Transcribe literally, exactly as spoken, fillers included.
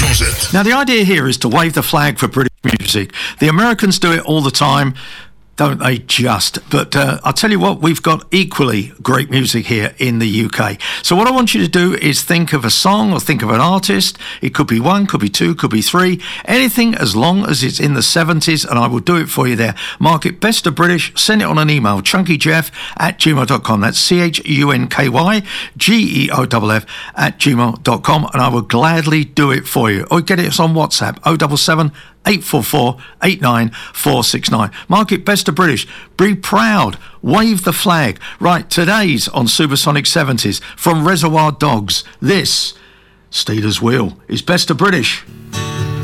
closet. Now, the idea here is to wave the flag for British music. The Americans do it all the time, don't they just? But uh, I'll tell you what, we've got equally great music here in the U K. So what I want you to do is think of a song or think of an artist. It could be one, could be two, could be three. Anything as long as it's in the seventies, and I will do it for you there. Mark it Best of British, send it on an email, chunkyjeff at gmail dot com. That's C H U N K Y G E O F F at gmail dot com, and I will gladly do it for you. Or get it on WhatsApp, oh seven seven, eight four four, eight nine four six nine. Mark it Best of British. Be proud. Wave the flag. Right, today's on Supersonic seventies from Reservoir Dogs. This, Stealers Wheel, is Best of British.